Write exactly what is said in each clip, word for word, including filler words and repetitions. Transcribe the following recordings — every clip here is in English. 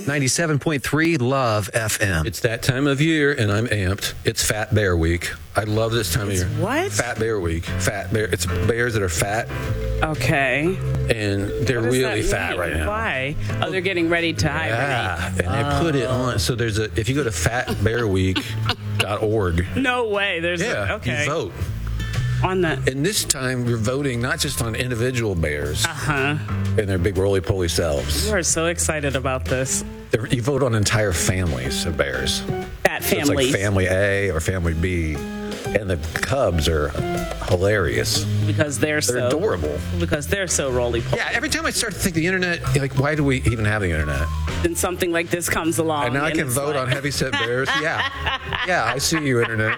ninety-seven point three Love F M. It's that time of year, and I'm amped. It's Fat Bear Week. I love this time It's of year. what? Fat Bear Week. Fat Bear. It's bears that are fat, Okay. and they're What does really that fat mean? right now. Why? Oh, they're getting ready to hibernate. Yeah, and they put it on. So there's a. If you go to fat bear week dot org, No way. There's yeah, a, okay. you vote. On the And this time, you're voting not just on individual bears uh-huh. and their big roly-poly selves. You are so excited about this. They're- You vote on entire families of bears. Fat So it's families. like family A or family B. And the cubs are hilarious. because they're, They're so adorable. because they're so roly poly. Yeah, every time I start to think the internet, like, why do we even have the internet? Then something like this comes along. And now I can it's vote like- on heavyset bears. Yeah. Yeah, I see you, internet.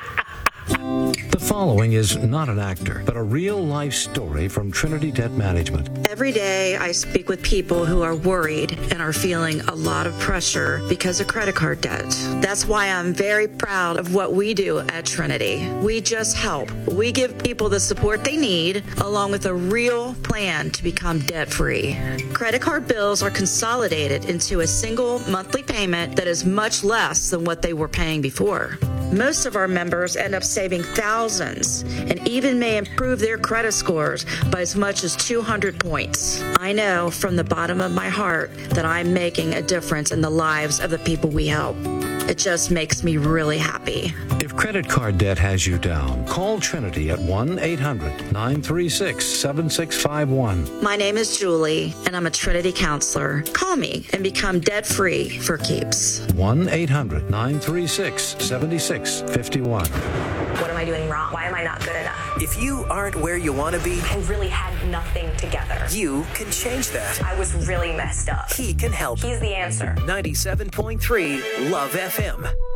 The following is not an actor, but a real-life story from Trinity Debt Management. Every day I speak with people who are worried and are feeling a lot of pressure because of credit card debt. That's why I'm very proud of what we do at Trinity. We just help. We give people the support they need along with a real plan to become debt-free. Credit card bills are consolidated into a single monthly payment that is much less than what they were paying before. Most of our members end up saving thousands and even may improve their credit scores by as much as two hundred points. I know from the bottom of my heart that I'm making a difference in the lives of the people we help. It just makes me really happy. If credit card debt has you down, call Trinity at one eight hundred nine three six seven six five one. My name is Julie, and I'm a Trinity counselor. Call me and become debt-free for keeps. one eight hundred nine three six seven six five one. What am I doing wrong? Why am I not good enough? If you aren't where you want to be, I really had nothing together. you can change that. I was really messed up. He can help. He's the answer. ninety-seven point three Love F M.